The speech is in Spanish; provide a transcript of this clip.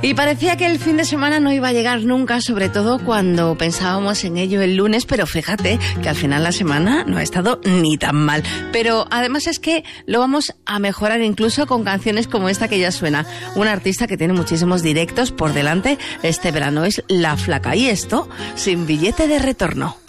Y parecía que el fin de semana no iba a llegar nunca, sobre todo cuando pensábamos en ello el lunes, pero fíjate que al final la semana no ha estado ni tan mal. Pero además es que lo vamos a mejorar incluso con canciones como esta que ya suena. Una artista que tiene muchísimos directos por delante este verano es La Flaca. Y esto sin billete de retorno.